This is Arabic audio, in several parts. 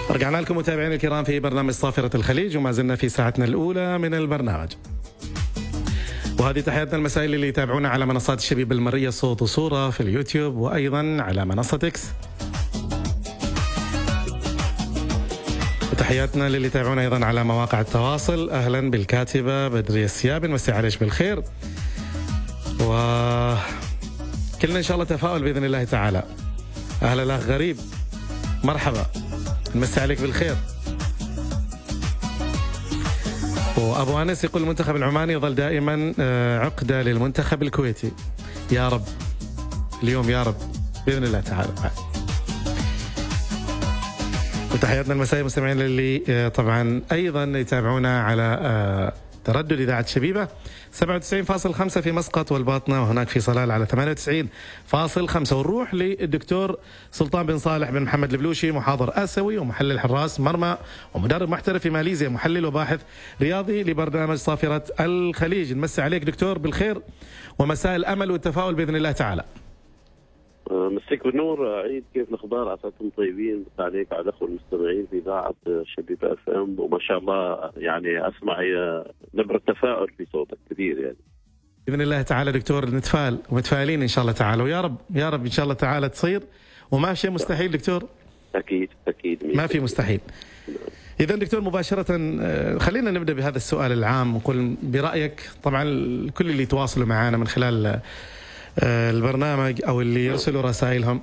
رجعنا لكم متابعينا الكرام في برنامج صافرة الخليج، وما زلنا في ساعتنا الأولى من البرنامج. وهذه تحياتنا المسائل اللي يتابعونا على منصات الشبيب المرية صوت وصورة في اليوتيوب، وأيضا على منصة إكس. وتحياتنا للي يتابعونا أيضا على مواقع التواصل. أهلا بالكاتبة بدرية السياب، نمسي عليك بالخير، وكلنا إن شاء الله تفاؤل بإذن الله تعالى. أهلا الأخ غريب، مرحبا، نمسي عليك بالخير. وأبو أنس يقول المنتخب العماني يظل دائما عقدة للمنتخب الكويتي. يا رب اليوم يا رب بإذن الله تعالى. وتحياتنا المسائي مستمعين اللي طبعا أيضا يتابعونا على تردد إذاعة شبيبة 97.5 في مسقط والباطنة، وهناك في صلال على 98.5. ونروح للدكتور سلطان بن صالح بن محمد البلوشي، محاضر آسيوي ومحلل حراس مرمى ومدرب محترف في ماليزيا، محلل وباحث رياضي لبرنامج صافرة الخليج. نمسي عليك دكتور بالخير ومساء الأمل والتفاؤل بإذن الله تعالى. مسيك بالنور عيد، كيف الاخبار؟ عساكم طيبين. مساء عليك على الاخوه المستمعين في اذاعه شبيبه اف ام، وما شاء الله يعني اسمع نبره تفاؤل في صوتك كثير يعني. باذن الله تعالى دكتور، نتفائل ومتفائلين ان شاء الله تعالى، ويا رب يا رب ان شاء الله تعالى تصير، وما في شيء مستحيل دكتور. اكيد ما في مستحيل. اذا دكتور مباشره خلينا نبدا بهذا السؤال العام، ونقول برايك طبعا كل اللي يتواصلوا معنا من خلال البرنامج أو اللي يرسلوا رسائلهم،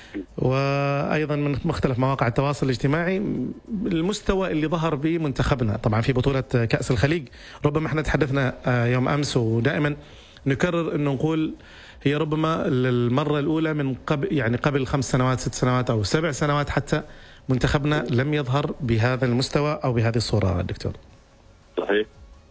وأيضا من مختلف مواقع التواصل الاجتماعي، المستوى اللي ظهر به منتخبنا طبعا في بطولة كأس الخليج. ربما احنا تحدثنا يوم أمس، ودائما نكرر أنه نقول هي ربما المرة الأولى من قبل 5 سنوات 6 سنوات أو 7 سنوات حتى منتخبنا لم يظهر بهذا المستوى أو بهذه الصورة. دكتور صحيح.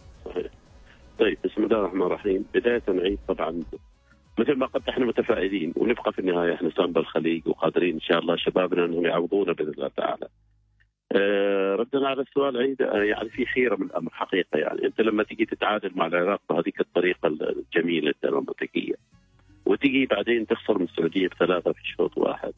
طيب بسم الله الرحمن الرحيم. بداية نعيد طبعا مثل ما قلت احنا متفائلين، ونبقى في النهايه احنا سان بالخليج وقادرين ان شاء الله شبابنا انهم يعوضونا باذن الله تعالى. ردنا على السؤال عيد، يعني في خيره من الامر حقيقه. يعني انت لما تيجي تتعادل مع العراق بهذيك الطريقه الجميله الدراماتيكيه، وتيجي بعدين تخسر من السعوديه ب3 في شوط واحد،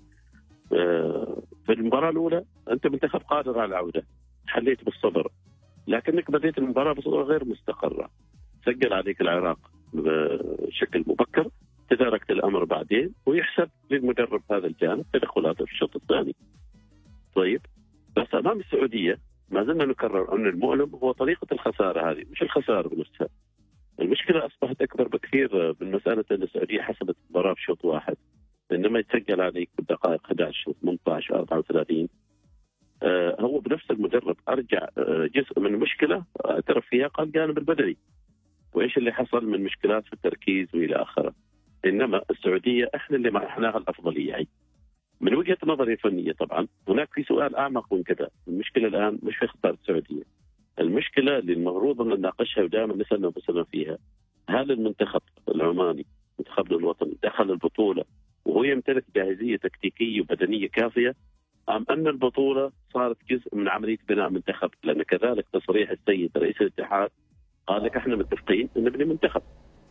في المباراه الاولى انت منتخب قادر على العوده، حليت بالصبر، لكنك بديت المباراه بصوره غير مستقره، سجل عليك العراق بشكل مبكر، تداركت الامر بعدين، ويحسب للمدرب هذا الجانب تدخلاته في الشوط الثاني. طيب بس امام السعوديه ما زلنا نكرر ان المؤلم هو طريقه الخساره هذه، مش الخساره بنفسها. المشكله اصبحت اكبر بكثير من مساله ان السعوديه حسبت المباراه في شوط واحد، انما يتسجل عليك بالدقائق 11 و18 و34. هو بنفس المدرب ارجع جزء من المشكله اعترف فيها، قال الجانب البدني، وايش اللي حصل من مشكلات في التركيز والى اخره. انما السعوديه احنا اللي منحناها الافضليه. من وجهه نظري الفنيه طبعا هناك في سؤال اعمق من كذا. المشكله الان مش في خساره السعوديه، المشكله اللي المفروض ان نناقشها ودائما نسالنا انفسنا فيها، هل المنتخب العماني منتخبنا الوطني دخل البطوله وهو يمتلك جاهزيه تكتيكيه وبدنيه كافيه، ام ان البطوله صارت جزء من عمليه بناء منتخب؟ لان كذلك تصريح السيد رئيس الاتحاد قال لك احنا متفقين ان نبني منتخب.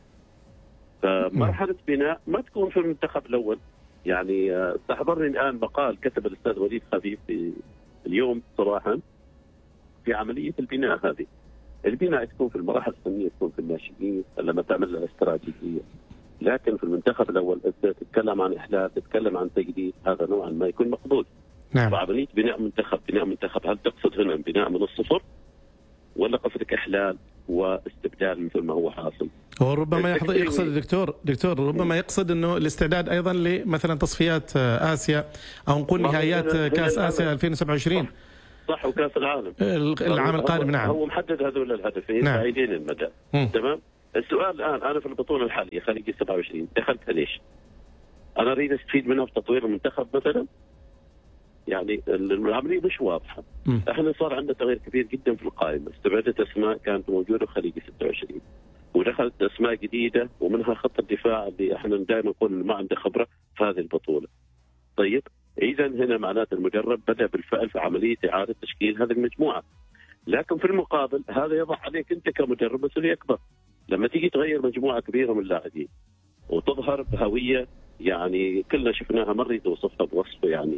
فمرحله بناء ما تكون في المنتخب الاول. يعني استحضرني الان مقال كتب الاستاذ وليد خفيف في اليوم صراحه في عمليه البناء هذه. البناء تكون في المراحل السنيه، تكون في الناشئين لما تعمل استراتيجيه، لكن في المنتخب الاول انت تتكلم عن احلال، تتكلم عن تجديد، هذا نوعا ما يكون مقبول. نعم. فعمليه بناء منتخب هل تقصد هنا بناء من الصفر، ولا قصدك احلال واستبدال مثل ما هو حاصل؟ هو ربما يقصد دكتور ربما يقصد انه الاستعداد ايضا لمثلا تصفيات اسيا، او نقول نهائيات كاس اسيا 2027. صح، وكاس العالم العام القادم. نعم، هو محدد هذول الهدفين بعيدين المدى. تمام. السؤال الان انا في البطوله الحاليه خليج 27 دخلتها ليش؟ انا اريد استفيد منها في تطوير المنتخب مثلا؟ يعني العمليه مش واضحه. احنا صار عندنا تغيير كبير جدا في القائمه، استبعدت اسماء كانت موجوده في خليج 26 ودخلت اسماء جديده، ومنها خط الدفاع اللي احنا دائما نقول ما عنده خبره في هذه البطوله. طيب اذا هنا معناته المدرب بدا بالفعل في عمليه اعاده تشكيل هذه المجموعه، لكن في المقابل هذا يضع عليك انت كمدرب مسؤوليه اكبر. لما تيجي تغير مجموعه كبيره من اللاعبين وتظهر بهويه يعني كلنا شفناها، ما نريد نوصفها بوصف يعني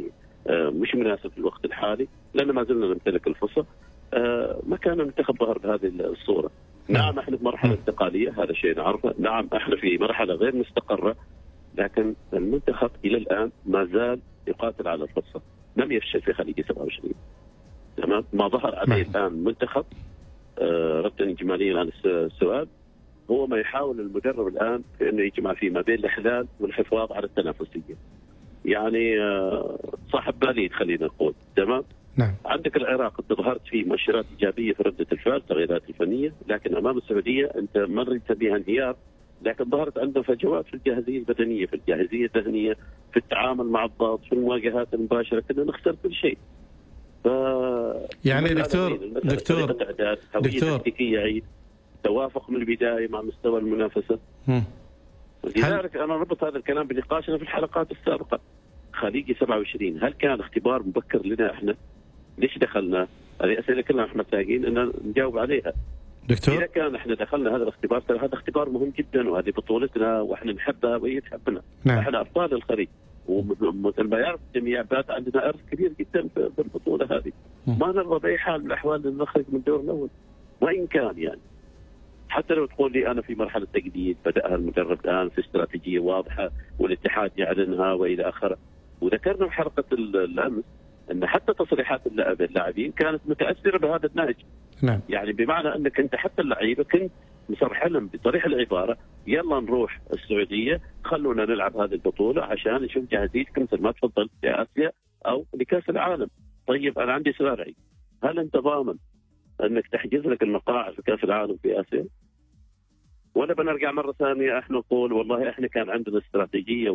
مش مناسب في الوقت الحالي، لأن ما زلنا نمتلك الفرصة. ما كان المنتخب ظهر بهذه الصورة. نعم احنا في مرحلة انتقالية، هذا شيء نعرفه. نعم احنا في مرحلة غير مستقرة، لكن المنتخب إلى الآن ما زال يقاتل على الفرصة، لم يفشل في خليج 27. تمام. ما ظهر عليه الآن منتخب ردا إجماليا عن السؤال، هو ما يحاول المدرب الآن في أنه يجمع فيه ما بين الإحلال والحفاظ على التنافسية. يعني صاحب بالين خلينا نقول. تمام. نعم. عندك العراق انت ظهرت فيه مؤشرات ايجابيه في رده الفعل، تغييرات الفنيه، لكن امام السعوديه انت ما نريد تسميها انهيار، لكن ظهرت عندنا فجوات في الجاهزيه البدنيه، في الجاهزيه الذهنيه، في التعامل مع الضغط، في المواجهات المباشره، كنا نخسر كل شيء. ف يعني دكتور هويه تكتيكيه عيد، توافق من البدايه مع مستوى المنافسه. لذلك انا ربط هذا الكلام بنقاشنا في الحلقات السابقه. خليجي 27 هل كان اختبار مبكر لنا احنا؟ ليش دخلنا؟ هذه اسئله كلها احنا محتاجين ان نجاوب عليها. دكتور اذا كان احنا دخلنا هذا الاختبار، ترى هذا اختبار مهم جدا، وهذه بطولتنا واحنا نحبها وهي تحبنا. نعم. احنا ابطال الخليج، ومثل ما يعرف الجميع بات عندنا ارث كبير جدا في البطوله هذه. ما نرضى باي حال من الاحوال ان نخرج من الدور الاول، وان كان يعني حتى لو تقول لي انا في مرحله تجديد بداها المدرب الان في استراتيجيه واضحه والاتحاد يعلنها والى اخره. وذكرنا في حلقه الامس ان حتى تصريحات اللاعبين كانت متاثره بهذا النهج. نعم. يعني بمعنى انك انت حتى اللعيبه كنت مصرح لهم بصريح العباره يلا نروح السعوديه، خلونا نلعب هذه البطوله عشان نشوف جاهزيتكم مثل ما تفضلت في اسيا او لكاس العالم. طيب انا عندي سؤال عيد، هل انت ضامن انك تحجز لك المقاعد في كاس العالم في اسيا؟ ولا بنرجع مره ثانيه احنا نقول والله احنا كان عندنا استراتيجيه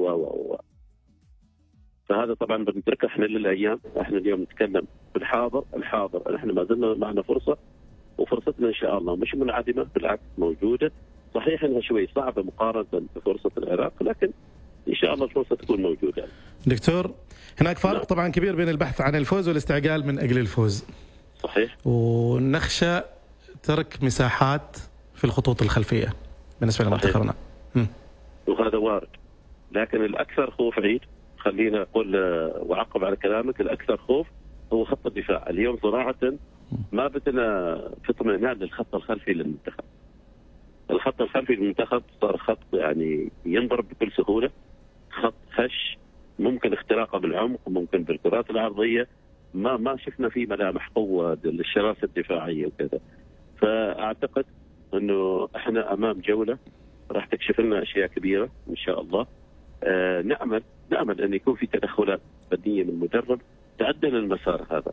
فهذا طبعا بنتركه احنا للايام. احنا اليوم نتكلم بالحاضر، الحاضر احنا ما زلنا معنا فرصه، وفرصتنا ان شاء الله مش منعدمه، بالعكس موجوده. صحيح انها شوي صعبه مقارنه بفرصه العراق، لكن ان شاء الله الفرصه تكون موجوده. دكتور هناك فرق طبعا كبير بين البحث عن الفوز والاستعجال من اجل الفوز. صحيح. ونخشى ترك مساحات في الخطوط الخلفيه بالنسبه لمنتخبنا. وهذا وارد، لكن الاكثر خوف عيد، خلينا اقول واعقب على كلامك، الاكثر خوف هو خط الدفاع. اليوم صراحه ما بدنا في اطمئنان للخط الخلفي للمنتخب. الخط الخلفي للمنتخب صار خط يعني ينضرب بكل سهوله، خط هش، ممكن اختراقه بالعمق، ممكن بالكرات العرضيه، ما شفنا فيه ملامح قوه للشراسه الدفاعيه وكذا. فاعتقد انه احنا امام جوله راح تكشف لنا اشياء كبيره ان شاء الله. نأمل أن يكون في تدخلات فنية من المدرب تعدل المسار هذا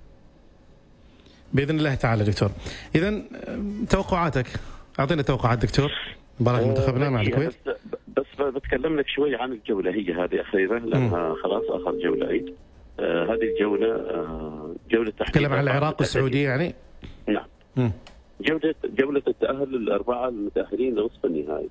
بإذن الله تعالى. دكتور إذن توقعاتك، أعطينا توقعات دكتور مباراة منتخبنا مع الكويت. بس بتكلم لك شوي عن الجولة هي هذه أخيرا، لأنها خلاص آخر جولة عيد. هذه الجولة جولة تحديد. تكلم عن العراق والسعودية يعني. نعم. جولة التأهل للأربعة المتأهلين لنصف النهائي.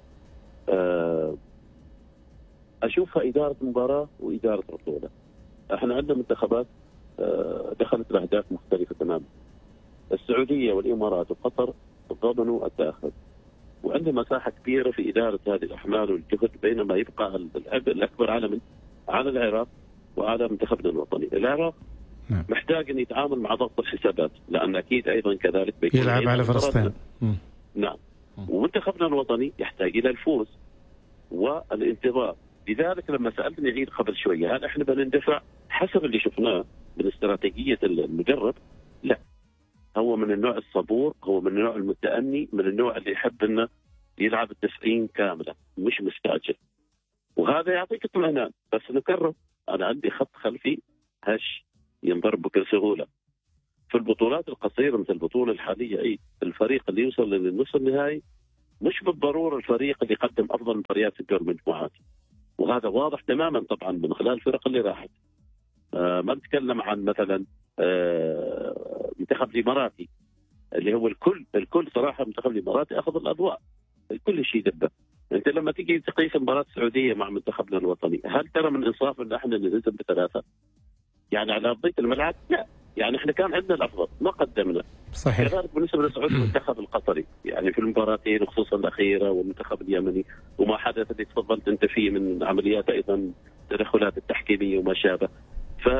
أشوفها إدارة مباراة وإدارة بطولة. احنا عندنا منتخبات دخلت بأهداف مختلفة تماما. السعودية والإمارات وقطر ضمنوا التأهل، وعندنا مساحة كبيرة في إدارة هذه الأحمال والجهد، بينما يبقى العبء الأكبر على العراق وعلى منتخبنا الوطني. العراق محتاج أن يتعامل مع ضغط الحسابات، لأن أكيد أيضا كذلك بيكون يلعب على فلسطين. نعم. ومنتخبنا الوطني يحتاج إلى الفوز والانتظار. لذلك لما سألتني عيد قبل شوية هل احنا بنندفع حسب اللي شفناه من استراتيجية المدرب؟ لا، هو من النوع الصبور، هو من النوع المتأني، من النوع اللي يحب انه يلعب ال90 كاملة مش مستعجل، وهذا يعطيك اطمئنان. بس نكرر، انا عندي خط خلفي هش ينضرب بكل سهولة. في البطولات القصيرة مثل البطولة الحالية عيد، الفريق اللي يوصل للنصف النهائي مش بالضرورة الفريق اللي يقدم افضل مباريات في دور المجموعات، وهذا واضح تماما طبعا من خلال الفرق اللي راحت. ما نتكلم عن مثلا منتخب الاماراتي اللي هو الكل صراحه منتخب الاماراتي اخذ الاضواء، الكل شيء دبه. انت لما تيجي تقيس مباراه السعوديه مع منتخبنا الوطني، هل ترى من انصاف ان احنا نهزم ب3 يعني على ارضيه الملعب؟ لا، يعني احنا كان عندنا الافضل ما قدمنا. صحيح. كذلك بالنسبه للسعودي المنتخب القطري، يعني في المباراتين وخصوصا الاخيره، والمنتخب اليمني وما حدث اللي تفضلت انت فيه من عمليات ايضا تدخلات التحكيميه وما شابه.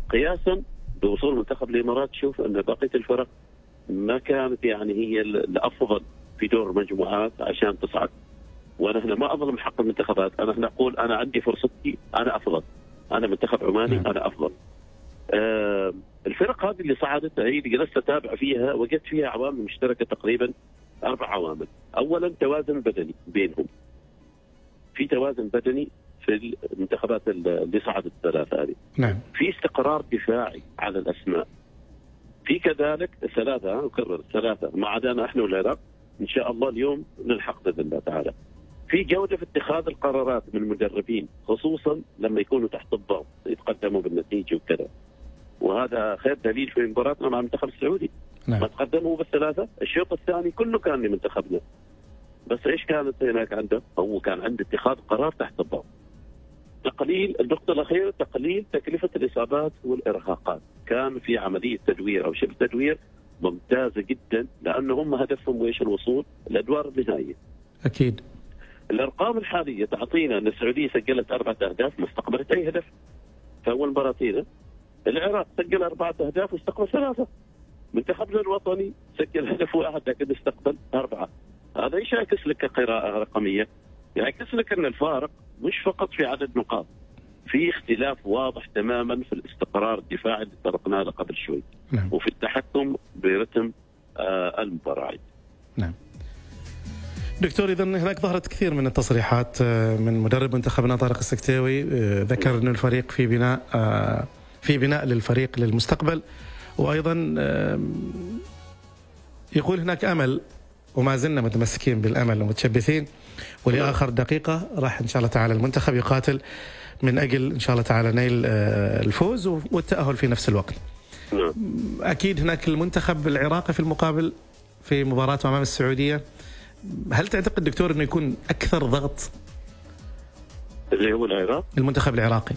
قياسا بوصول منتخب الامارات شوف ان بقيه الفرق ما كانت يعني هي الافضل في دور مجموعات عشان تصعد. وانا هنا ما اظلم حق المنتخبات، انا هنا اقول انا عندي فرصتي، انا افضل، انا منتخب عماني انا افضل. الفرق هذه اللي صعدت هي اللي جلست اتابع فيها وجدت فيها عوامل مشتركه تقريبا 4 عوامل. اولا توازن بدني بينهم، في توازن بدني في المنتخبات اللي صعدت الثلاثه هذه. نعم. في استقرار دفاعي على الاسماء. في كذلك ثلاثه، اكرر ثلاثه ما عدانا احنا والعراق ان شاء الله اليوم نلحق باذن الله تعالى. في جوده في اتخاذ القرارات من المدربين خصوصا لما يكونوا تحت الضغط يتقدموا بالنتيجه وكذا. وهذا خير دليل في مباراتنا مع المنتخب السعودي. نعم. ما تقدموا بالثلاثه، الشوط الثاني كله كان لمنتخبنا. بس ايش كانت هناك عنده؟ هو كان عنده اتخاذ قرار تحت الضغط. تقليل النقطه الاخيره، تقليل تكلفه الاصابات والارهاقات. كان في عمليه تدوير او شبه تدوير ممتازه جدا، لانه هم هدفهم ويش؟ الوصول للادوار النهائيه. اكيد. الارقام الحاليه تعطينا ان السعوديه سجلت 4 أهداف ما استقبلت اي هدف في اول مباراتين. العراق سجل 4 أهداف واستقبل 3. منتخبنا الوطني سجل هدف واحد لكن استقبل 4. هذا ايش يعكس لك كقراءه رقميه؟ يعكس لك ان الفارق مش فقط في عدد نقاط، في اختلاف واضح تماما في الاستقرار الدفاعي اللي طرقناه له قبل شوي. نعم. وفي التحكم برتم المباراه. نعم. دكتور، إذا هناك ظهرت كثير من التصريحات من مدرب منتخبنا طارق السكتاوي، ذكر أن الفريق في بناء للفريق للمستقبل، وأيضا يقول هناك أمل وما زلنا متمسكين بالأمل ومتشبثين، ولآخر دقيقة راح إن شاء الله تعالى المنتخب يقاتل من أجل إن شاء الله تعالى نيل الفوز والتأهل في نفس الوقت. أكيد هناك المنتخب العراقي في المقابل في مباراته أمام السعودية، هل تعتقد دكتور أنه يكون أكثر ضغط اللي هو العراق؟ المنتخب العراقي.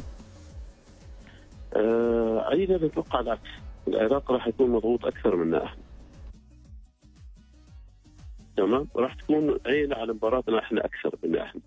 أيضا أتوقع العكس، العراق راح يكون مضغوط أكثر منا احنا. تمام، راح تكون عين على مباراتنا احنا أكثر منا احنا.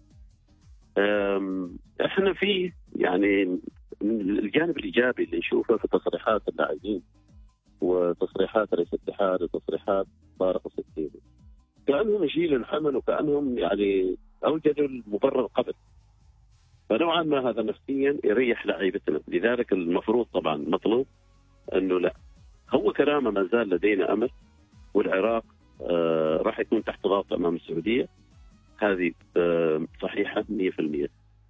احنا في يعني الجانب الإيجابي اللي نشوفه في تصريحات اللاعبين وتصريحات رئيس الاتحاد وتصريحات طارق السكتاوي، كأنهم جيل حمل وكأنهم يعني أوجدوا المبرر قبل. فنوعا ما هذا نفسيا يريح لعيبتنا، لذلك المفروض طبعا مطلوب أنه لا، هو كرامة ما زال لدينا أمل، والعراق راح يكون تحت ضغط أمام السعودية، هذه صحيحة 100%.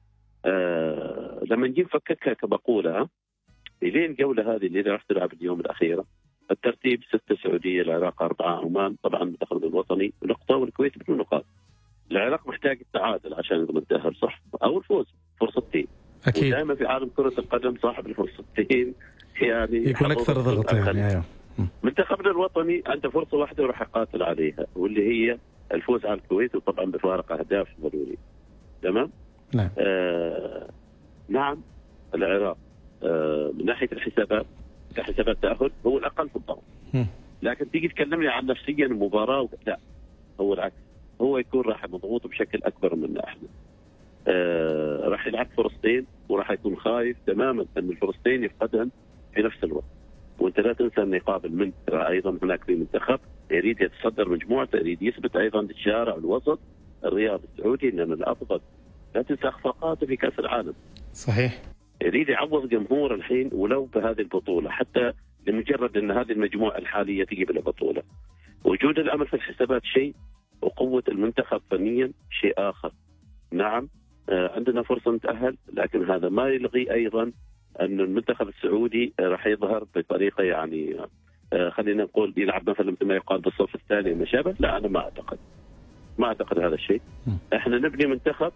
لما نجي نفككها كمقولة لين الجولة هذه اللي راح تلعب اليوم الأخيرة، الترتيب 6 سعودية، العراق 4، عمان طبعا المنتخب الوطني نقطة والكويت بدون نقاط. العراق محتاج التعادل عشان يتأهل صح، أو الفوز، فرصتين. أكيد. ودائما في عالم كرة القدم صاحب الفرصتين يعني يكون أكثر ضغط يعني. منتخبنا الوطني عنده فرصة واحدة وراح يقاتل عليها، واللي هي الفوز على الكويت، وطبعا بفارق أهداف ضروري. تمام؟ نعم. نعم العراق من ناحية الحسابات كحسابات تأهل هو الأقل في الضغط. لكن تيجي تكلمني عن نفسيا المباراة لا، هو العكس، هو يكون راح مضغوط بشكل أكبر منا احنا. راح يلعب فرصتين وراح يكون خايف تماما أن الفرصتين يفقدهن في نفس الوقت. وانت لا تنسى أن يقابل من أيضا هناك في منتخب يريد يتصدر مجموعته، يريد يثبت أيضا للشارع الوسط الرياضي السعودي أننا الأفضل. لا تنسى اخفاقاته في كأس العالم. صحيح. يريد يعوض جمهور الحين ولو بهذه البطولة، حتى لمجرد أن هذه المجموعة الحالية تجيب له بطولة. وجود الأمل في الحسابات شيء، وقوة المنتخب فنيا شيء آخر. نعم عندنا فرصة نتأهل، لكن هذا ما يلغي أيضا أن المنتخب السعودي راح يظهر بطريقة يعني خلينا نقول يلعب مثلا مثل ما يقال بالصف الثاني وما شابه. لا، أنا ما أعتقد هذا الشيء. احنا نبني منتخب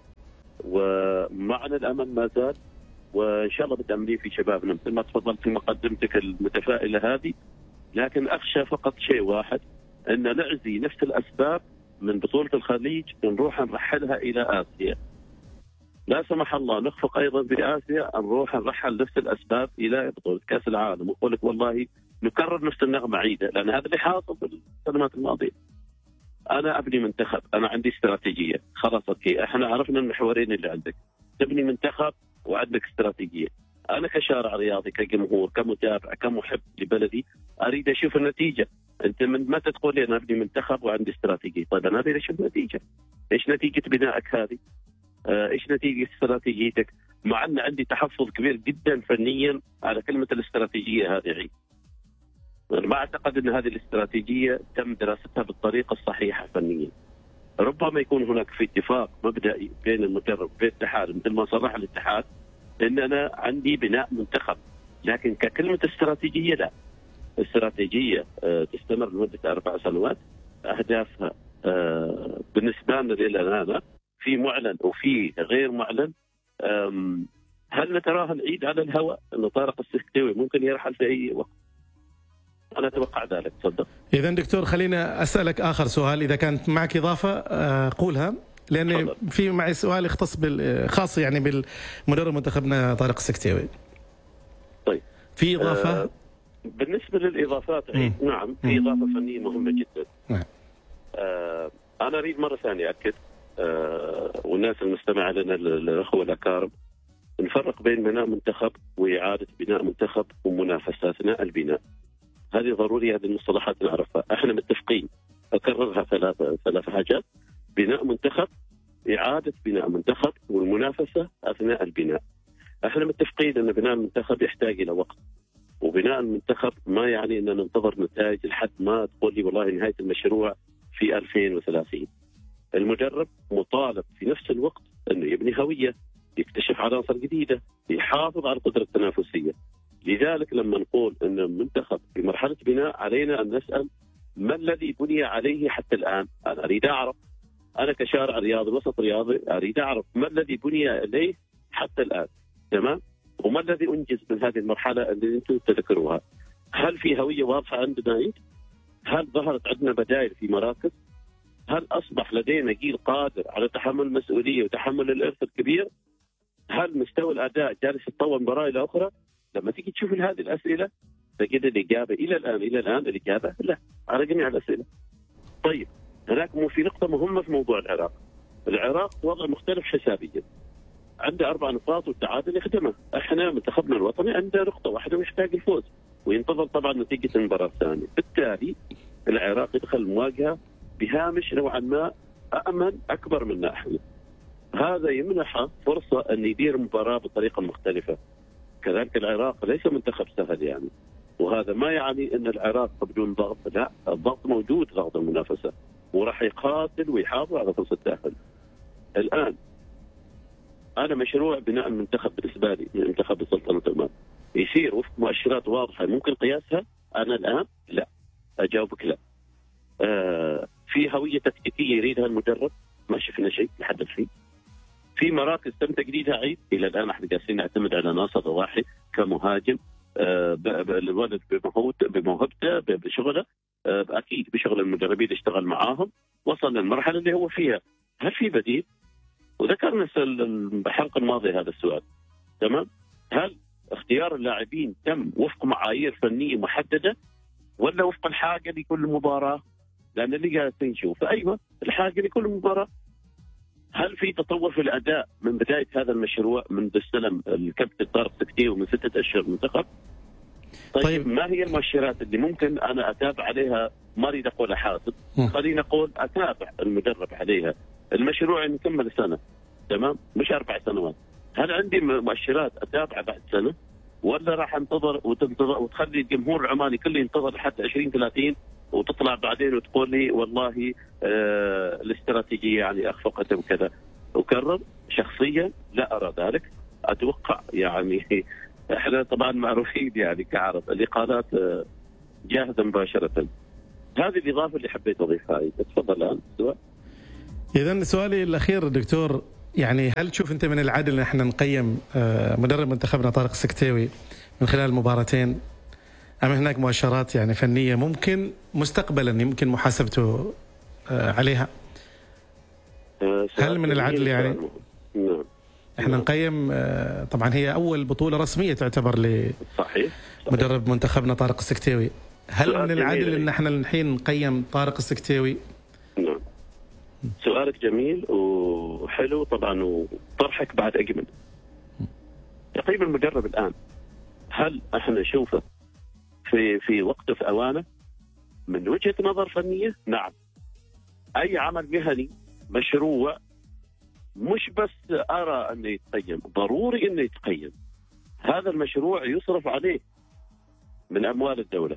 ومعنا الأمل ما زال، وإن شاء الله متأملين في شبابنا مثل ما تفضلت في مقدمتك المتفائلة هذه. لكن أخشى فقط شيء واحد، أن نعزي نفس الأسباب من بطولة الخليج نروح نرحلها إلى آسيا. لا سمح الله نخفق أيضا بآسيا، نروح نرحل نفس الأسباب إلى بطولة كأس العالم، وأقول لك والله نكرر نفس النغمة عيدة، لأن هذا اللي حاصل في السنوات الماضية. أنا أبني منتخب، أنا عندي استراتيجية، خلاص أوكي، إحنا عرفنا المحورين اللي عندك، تبني منتخب وعندك استراتيجية. انا كشارع رياضي، كجمهور، كمتابع، كمحب لبلدي، اريد اشوف النتيجه. انت من متى تقول لي انا ابني منتخب وعندي استراتيجيه؟ طيب انا اريد اشوف نتيجه. ايش نتيجه بنائك هذه؟ ايش نتيجه استراتيجيتك؟ مع ان عندي تحفظ كبير جدا فنيا على كلمه الاستراتيجيه هذه عيد. انا ما اعتقد ان هذه الاستراتيجيه تم دراستها بالطريقه الصحيحه فنيا. ربما يكون هناك في اتفاق مبدئي بين المدرب وبين الاتحاد، مثل ما صرح الاتحاد ان انا عندي بناء منتخب، لكن ككلمه استراتيجيه لا. استراتيجيه تستمر لمده 4 سنوات، اهدافها بالنسبه لنا الان في معلن وفي غير معلن. هل نتراهن عيد على الهواء ان طارق السكتيوي ممكن يرحل في اي وقت؟ انا اتوقع ذلك. تفضل. اذا دكتور خلينا اسالك اخر سؤال، اذا كانت معك اضافه قولها، لان في معي سؤال يختص خاص يعني بالمدرب منتخبنا طارق السكتيوي. طيب في اضافه؟ بالنسبه للاضافات نعم في اضافه فنيه مهمه جدا. نعم. انا اريد مره ثانيه اكد والناس المستمعه لنا الاخوه الاكارم، نفرق بين بناء منتخب واعاده بناء منتخب ومنافسه اثناء البناء. هذه ضروري، هذه المصطلحات نعرفها. احنا متفقين، اكررها ثلاث حاجات: بناء منتخب، اعاده بناء منتخب، والمنافسه اثناء البناء. احنا متفقين ان بناء المنتخب يحتاج الى وقت، وبناء المنتخب ما يعني ان ننتظر نتائج لحد ما تقول لي والله نهايه المشروع في 2030. المدرب مطالب في نفس الوقت انه يبني هويه، يكتشف عناصر جديده، يحافظ على القدره التنافسيه. لذلك لما نقول ان المنتخب في مرحله بناء، علينا ان نسال ما الذي بني عليه حتى الان؟ انا اريد اعرف، انا كشارع رياضي وسط رياضي اريد اعرف ما الذي بني عليه حتى الان، تمام؟ وما الذي انجز من هذه المرحله اللي انتم تذكروها؟ هل في هويه واضحه عندنا؟ هل ظهرت عندنا بدائل في مراكز؟ هل اصبح لدينا جيل قادر على تحمل المسؤوليه وتحمل الارث الكبير؟ هل مستوى الاداء جالس يتطور من مباراه الى اخرى؟ لما تيجي تشوف هذه الاسئله تجد الاجابه الى الان الاجابه لا على جميع الاسئله. طيب هناك في نقطه مهمه في موضوع العراق. العراق وضع مختلف حسابيا، عنده 4 نقاط والتعادل يخدمه. احنا منتخبنا الوطني عنده نقطه واحده ويحتاج الفوز، وينتظر طبعا نتيجه المباراه الثانيه. بالتالي العراق يدخل المواجهه بهامش نوعا ما امن اكبر منا احنا. هذا يمنحه فرصه ان يدير مباراه بطريقه مختلفه. كذلك العراق ليس منتخب سهل يعني، وهذا ما يعني ان العراق بدون ضغط، لا، الضغط موجود، ضغط المنافسه، وراح يقاتل ويحافظ على فرصه التاهل. الان انا مشروع بناء المنتخب بالنسبه لي منتخب السلطنه عمان يسير وفق مؤشرات واضحه ممكن قياسها. انا الان لا، اجاوبك لا. في هويه تكتيكيه يريدها المدرب، ما شفنا شيء لحد الحين. في مراكز تم تجديدها عيد، الى الان احنا جالسين نعتمد على ناصر ضواحي كمهاجم. الولد بموهبته بشغله، اكيد بشغل المدربين اللي اشتغل معاهم وصل للمرحله اللي هو فيها. هل في بديل؟ وذكرنا الحلقه الماضيه هذا السؤال، تمام؟ هل اختيار اللاعبين تم وفق معايير فنيه محدده ولا وفق الحاجه لكل مباراه؟ لان اللي قاعدين نشوف ايوه الحاجه لكل مباراه. هل في تطور في الاداء من بدايه هذا المشروع منذ استلم الكابتن طارق السكتيوي من 6 أشهر منتخب؟ طيب ما هي المؤشرات اللي ممكن انا اتابع عليها؟ ما اريد اقول احاسب، خلينا نقول اتابع المدرب عليها. المشروع يكمل سنه، تمام؟ مش 4 سنوات. هل عندي مؤشرات اتابع بعد سنه؟ ولا راح انتظر وتخلي الجمهور العماني كله ينتظر لحد 2030 وتطلع بعدين وتقول لي والله الاستراتيجيه يعني اخفقت وكذا؟ اكرر شخصيا لا ارى ذلك. اتوقع يعني احنا طبعا معروفين يعني كعرب الاقالات جاهزه مباشره. هذه الاضافه اللي حبيت اضيفها. تفضل الان السؤال. اذا سؤالي الاخير دكتور، يعني هل تشوف انت من العدل ان احنا نقيم مدرب منتخبنا طارق السكتيوي من خلال المباراتين، ام هناك مؤشرات يعني فنيه ممكن مستقبلا يمكن محاسبته عليها؟ هل من العدل يعني احنا نقيم؟ طبعا هي اول بطوله رسميه تعتبر لمدرب منتخبنا طارق السكتيوي. هل من العدل ان احنا الحين نقيم طارق السكتيوي؟ نعم، سؤالك جميل وحلو طبعا، وطرحك بعد اجمل. تقييم المدرب الآن هل احنا نشوفه في وقته في اوانه؟ من وجهة نظر فنية نعم. اي عمل مهني مشروع مش بس ارى انه يتقيم، ضروري انه يتقيم. هذا المشروع يصرف عليه من اموال الدولة.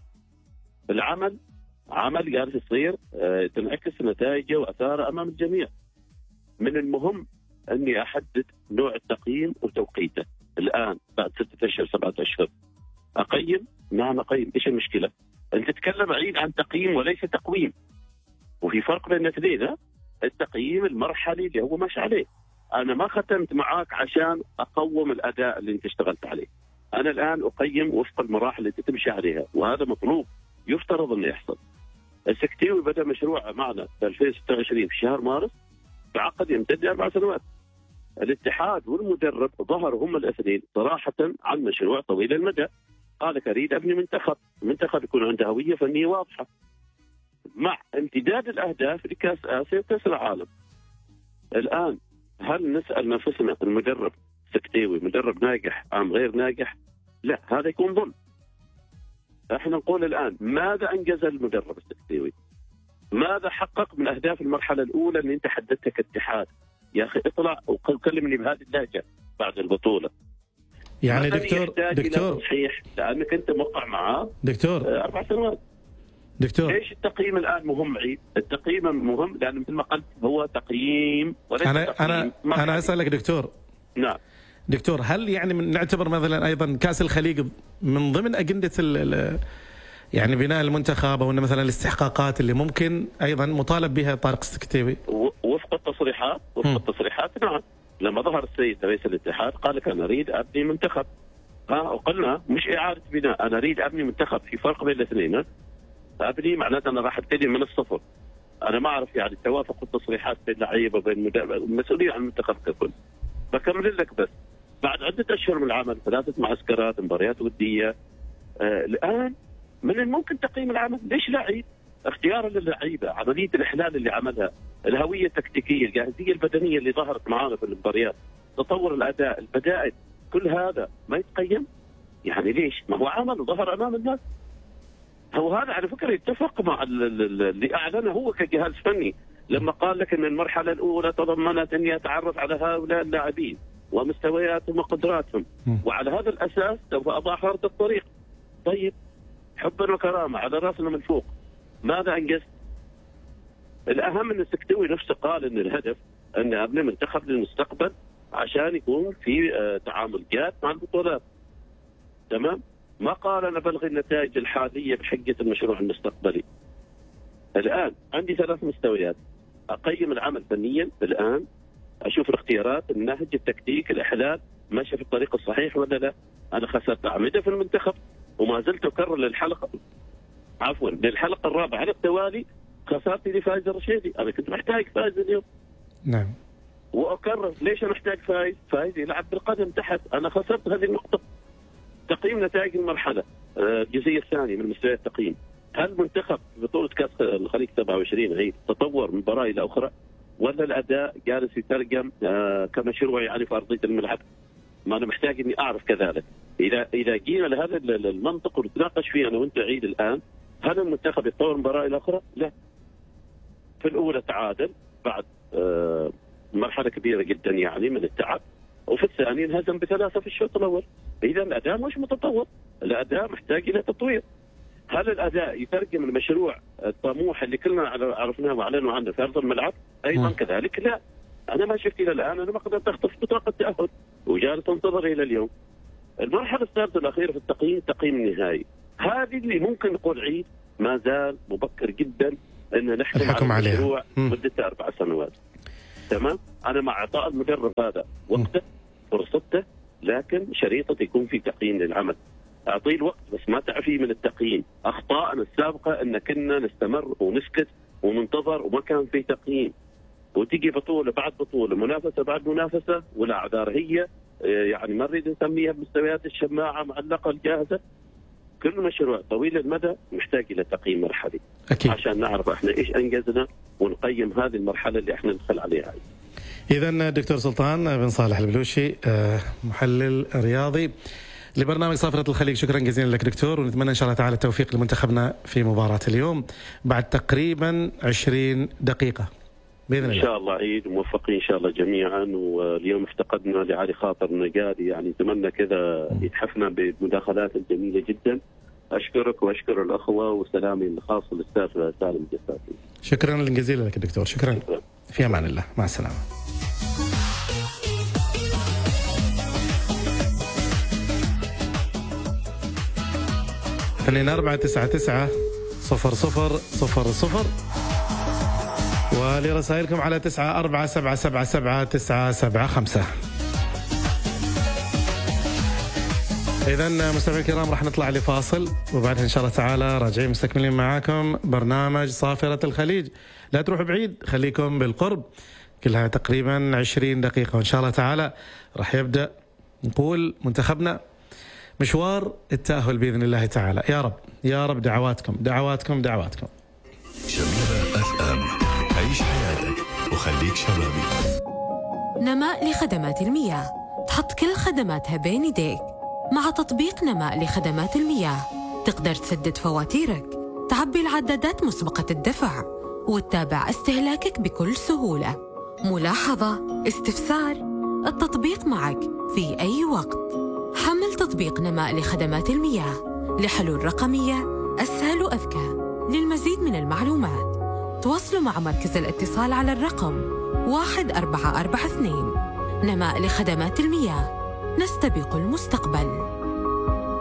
العمل عمل جالس يصير تنعكس نتائجه واثاره امام الجميع. من المهم اني احدد نوع التقييم وتوقيته. الان بعد 6 اشهر 7 اشهر اقيم؟ نعم اقيم، ايش المشكله؟ انت تتكلم عيد عن تقييم وليس تقويم. وفي فرق بين الاثنين. التقييم المرحلي اللي هو ماشي عليه. انا ما ختمت معاك عشان اقوم الاداء اللي انت اشتغلت عليه. انا الان اقيم وفق المراحل اللي تمشي عليها، وهذا مطلوب يفترض انه يحصل. السكتيوي بدا مشروع معنا في 2026 في شهر مارس، بعقد يمتد 4 سنوات. الاتحاد والمدرب ظهروا هم الاثنين صراحه عن مشروع طويل المدى. قال لك اريد ابني منتخب يكون عنده هويه فنيه واضحه مع امتداد الاهداف لكاس اسيا وكاس العالم. الان هل نسال نفسنا المدرب سكتيوي مدرب ناجح ام غير ناجح؟ لا، هذا يكون ظلم. احنا نقول الان ماذا انجز المدرب السكتيوي؟ ماذا حقق من اهداف المرحله الاولى اللي انت حددتها كاتحاد؟ يا اخي اطلع وكلمني بهذه اللهجه بعد البطوله. يعني دكتور صحيح لانك انت موقع معاه دكتور 4 سنوات. دكتور ليش التقييم الان مهم عيد؟ التقييم مهم لان مثل ما قلت هو تقييم وليس انا اسالك دكتور. نعم دكتور، هل يعني نعتبر مثلا ايضا كاس الخليج من ضمن اجنده يعني بناء المنتخب، او مثلا الاستحقاقات اللي ممكن ايضا مطالب بها طارق السكتيوي؟ وفق التصريحات نعم. لما ظهر السيد رئيس الاتحاد قال لك انا اريد ابني منتخب. وقلنا مش اعاده بناء، انا اريد ابني منتخب. في فرق بين الاثنين. ابني معناته انا راح ابتدي من الصفر. انا ما اعرف يعني توافق التصريحات بين اللعيبه وبين المسؤولين عن المنتخب ككل. بكمل لك بس بعد عده اشهر من العمل، 3 معسكرات، مباريات وديه، الان من الممكن تقييم العمل. ليش لا عيد؟ اختيار للعيبه، عمليه الاحلال اللي عملها، الهويه التكتيكيه، الجاهزيه البدنيه اللي ظهرت معانا في المباريات، تطور الاداء، البدائل، كل هذا ما يتقيم؟ يعني ليش؟ ما هو عمل وظهر امام الناس. هو هذا على فكره يتفق مع اللي اعلنه هو كجهاز فني لما قال لك ان المرحله الاولى تضمنت اني اتعرف على هؤلاء اللاعبين ومستوياتهم وقدراتهم، وعلى هذا الاساس سوف اضع خارطه الطريق. طيب حبا وكرامه على راسنا من فوق، ماذا انجزت؟ الاهم ان السكتوي نفسه قال ان الهدف ان ابني منتخب للمستقبل عشان يكون في تعامل جاد مع البطولات. تمام؟ ما قال انا بلغي النتائج الحاليه بحجه المشروع المستقبلي. الان عندي 3 مستويات، اقيم العمل فنيا الان، اشوف الاختيارات، النهج، التكتيك، الاحلال ماشي في الطريق الصحيح ولا لا. انا خسرت اعمده في المنتخب وما زلت اكرر للحلقه الرابعه على التوالي خسارتي لفايز الرشيدي. انا كنت محتاج فايز اليوم. نعم. واكرر ليش انا محتاج فايز يلعب بالقدم تحت. انا خسرت هذه النقطه. تقييم نتائج المرحله الجزئيه الثانيه من مستويات التقييم، هل منتخب بطوله كاس الخليج 27 هي تطور من مباراه الى اخرى، ولا الاداء جالس يترجم كمشروع يعني في ارضيه الملعب؟ ما انا محتاج اني اعرف كذلك. اذا جينا لهذا المنطق ونتناقش فيه انا وانت عيد الان، هل المنتخب يتطور مباراه الى اخرى؟ لا. في الاولى تعادل بعد مرحله كبيره جدا يعني من التعب، وفي الثاني انهزم ب3 في الشوط الاول. اذا الاداء مش متطور، الاداء محتاج الى تطوير. هل الاداء يترجم المشروع الطموح اللي كلنا عرفناه واعلنوا عنه في ارض الملعب؟ ايضا كذلك لا. انا ما شفت الى الان، انا ما قدرت اخطف بطاقه تاهل وجالس انتظر الى اليوم. المرحله الثالثه الاخيره في التقييم النهائي، هذه اللي ممكن نقول عيد ما زال مبكر جدا ان نحكم على المشروع مدته 4 سنوات. تمام؟ انا مع اعطاء المدرب هذا وقته فرصته، لكن شريطه يكون في تقييم للعمل. اعطيه الوقت بس ما تعفيه من التقييم. اخطائنا السابقه ان كنا نستمر ونسكت وننتظر وما كان في تقييم، وتجي بطوله بعد بطوله، منافسه بعد منافسه، والاعذار هي يعني ما نريد نسميها بمستويات الشماعه معلقه الجاهزه. كل مشروع طويل المدى محتاج الى تقييم مرحلي أكيد. عشان نعرف احنا ايش انجزنا ونقيم هذه المرحله اللي احنا ندخل عليها. إذا الدكتور سلطان بن صالح البلوشي محلل رياضي لبرنامج صافرة الخليج، شكرا جزيلا لك دكتور، ونتمنى إن شاء الله تعالى التوفيق لمنتخبنا في مباراة اليوم بعد تقريبا 20 دقيقة بإذن الله. إن شاء الله عيد موفقين إن شاء الله جميعا. واليوم افتقدنا لعلي خاطر النقادي، يعني نتمنى كذا يتحفنا بمداخلات جميلة جدا. أشكرك وأشكر الأخوة، وسلامي الخاص للأستاذ سالم الجساسي. شكرا جزيلا لك دكتور، شكرا. في أمان الله، مع السلامة. 2499 ولرسائلكم على 9477777975. إذا مستمعينا الكرام راح نطلع لفاصل، وبعدها إن شاء الله تعالى راجعين مستكملين معاكم برنامج صافرة الخليج. لا تروحوا بعيد، خليكم بالقرب، كلها تقريبا 20 دقيقة، وإن شاء الله تعالى راح يبدأ نقول منتخبنا مشوار التأهل بإذن الله تعالى. يا رب يا رب، دعواتكم دعواتكم دعواتكم. شبيبة FM، عيش حياتك وخليك شبابي. نماء لخدمات المياه، تحط كل خدماتها بين يديك. مع تطبيق نماء لخدمات المياه تقدر تسدد فواتيرك، تعبي العدادات مسبقة الدفع، وتتابع استهلاكك بكل سهولة. ملاحظة، استفسار، التطبيق معك في أي وقت. حمل تطبيق نماء لخدمات المياه لحلول رقمية أسهل وأذكى. للمزيد من المعلومات تواصلوا مع مركز الاتصال على الرقم 1442. نماء لخدمات المياه، نستبق المستقبل.